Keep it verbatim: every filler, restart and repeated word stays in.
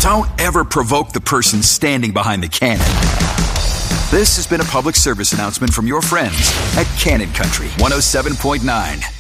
don't ever provoke the person standing behind the cannon. This has been a public service announcement from your friends at Cannon Country one oh seven point nine.